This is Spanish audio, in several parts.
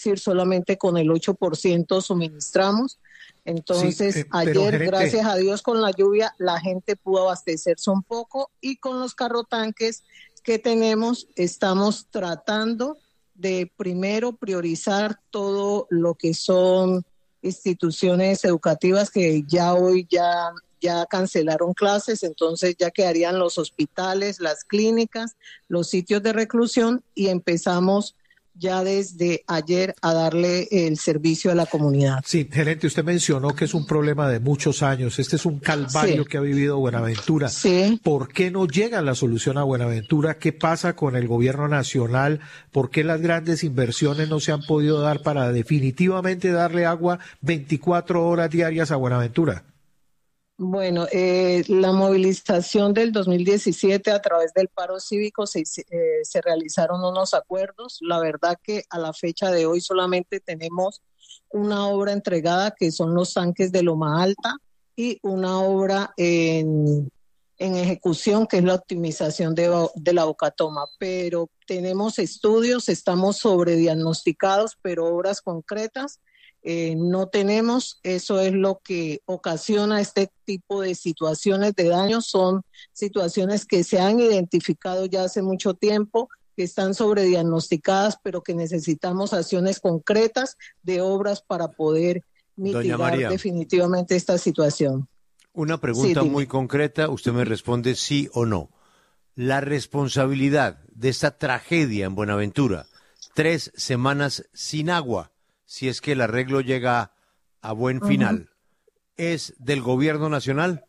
decir, solamente con el 8% suministramos. Entonces, Sí, pero ayer, gerente, gracias a Dios, con la lluvia, la gente pudo abastecerse un poco y con los carrotanques que tenemos, estamos tratando de primero priorizar todo lo que son instituciones educativas que ya hoy ya cancelaron clases, entonces ya quedarían los hospitales, las clínicas, los sitios de reclusión y empezamos ya desde ayer a darle el servicio a la comunidad. sí, gerente, usted mencionó que es un problema de muchos años. Este es un calvario Sí, que ha vivido Buenaventura. sí. ¿Por qué no llega la solución a Buenaventura? ¿Qué pasa con el gobierno nacional? ¿Por qué las grandes inversiones no se han podido dar para definitivamente darle agua 24 horas diarias a Buenaventura? Bueno, la movilización del 2017 a través del paro cívico se realizaron unos acuerdos. La verdad que a la fecha de hoy solamente tenemos una obra entregada que son los tanques de Loma Alta y una obra en ejecución que es la optimización de la Bocatoma. Pero tenemos estudios, estamos sobrediagnosticados, pero obras concretas no tenemos. Eso es lo que ocasiona este tipo de situaciones de daño. Son situaciones que se han identificado ya hace mucho tiempo, que están sobrediagnosticadas, pero que necesitamos acciones concretas de obras para poder Doña mitigar María, definitivamente esta situación. una Sí, pregunta muy dime. concreta, usted me responde sí o no. La responsabilidad de esta tragedia en Buenaventura, 3 semanas sin agua, si es que el arreglo llega a buen Uh-huh. final, ¿es del gobierno nacional?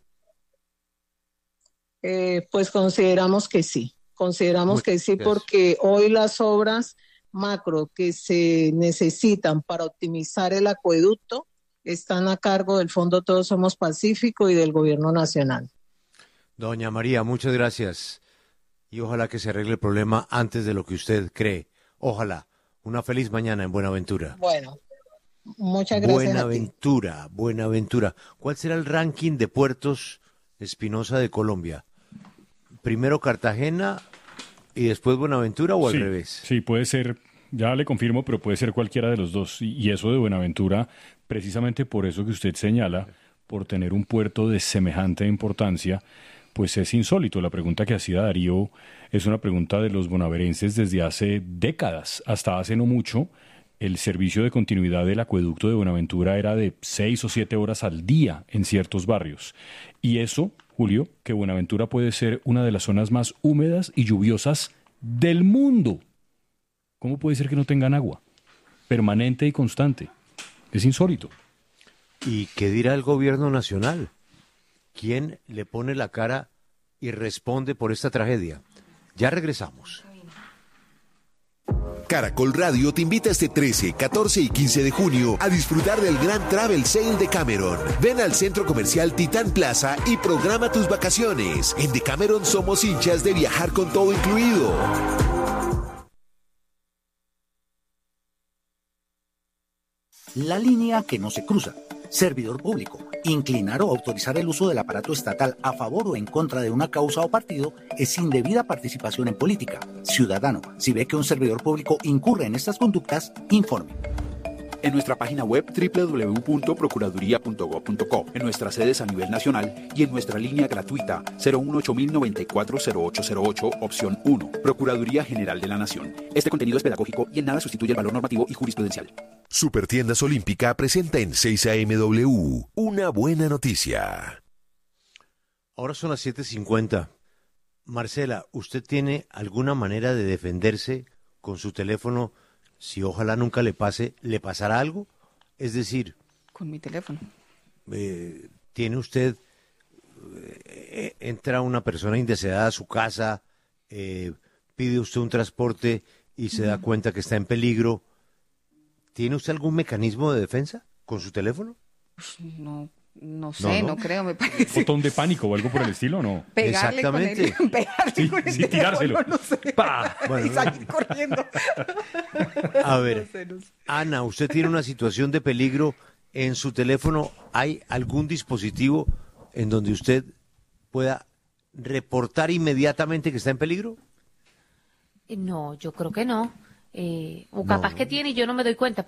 Pues consideramos Muchas que sí, gracias. porque hoy las obras macro que se necesitan para optimizar el acueducto están a cargo del Fondo Todos Somos Pacífico y del Gobierno Nacional. Doña María, muchas gracias. Y ojalá que se arregle el problema antes de lo que usted cree. Ojalá. Una feliz mañana en Buenaventura. Bueno, muchas gracias a ti. Buenaventura, Buenaventura. ¿Cuál será el ranking de puertos Espinosa de Colombia? ¿Primero Cartagena y después Buenaventura o al Sí, revés? sí, puede ser, ya le confirmo, pero puede ser cualquiera de los dos. Y eso de Buenaventura, precisamente por eso que usted señala, por tener un puerto de semejante importancia, pues es insólito. La pregunta que hacía Darío es una pregunta de los bonaverenses desde hace décadas. Hasta hace no mucho, el servicio de continuidad del acueducto de Buenaventura era de 6 o 7 horas al día en ciertos barrios. Y eso, Julio, que Buenaventura puede ser una de las zonas más húmedas y lluviosas del mundo. ¿Cómo puede ser que no tengan agua? Permanente y constante. Es insólito. ¿Y qué dirá el gobierno nacional? ¿Quién le pone la cara y responde por esta tragedia? Ya regresamos. Caracol Radio te invita este 13, 14 y 15 de junio a disfrutar del gran Travel Sale de Cameron. Ven al Centro Comercial Titán Plaza y programa tus vacaciones. En Decameron somos hinchas de viajar con todo incluido. La línea que no se cruza. Servidor público. Inclinar o autorizar el uso del aparato estatal a favor o en contra de una causa o partido es indebida participación en política. Ciudadano, si ve que un servidor público incurre en estas conductas, informe. En nuestra página web www.procuraduría.gov.co, en nuestras sedes a nivel nacional y en nuestra línea gratuita 018-094-0808, opción 1, Procuraduría General de la Nación. Este contenido es pedagógico y en nada sustituye el valor normativo y jurisprudencial. Supertiendas Olímpica presenta en 6 AMW una buena noticia. Ahora son las 7:50. Marcela, ¿usted tiene alguna manera de defenderse con su teléfono si ojalá nunca le pase, le pasará algo? Es decir, Con mi teléfono. ¿tiene usted, entra una persona indeseada a su casa, pide usted un transporte y se da cuenta que está en peligro? ¿Tiene usted algún mecanismo de defensa con su teléfono? No sé, no creo, me parece. ¿Botón de pánico o algo por el estilo? No. Pegarle Exactamente. pegarle con el Sí, teléfono, tirárselo. no sé. ¡Pah! Bueno, y salir corriendo. A ver, No sé. Ana, usted tiene una situación de peligro en su teléfono. ¿Hay algún dispositivo en donde usted pueda reportar inmediatamente que está en peligro? No, yo creo que no. O capaz que tiene y yo no me doy cuenta,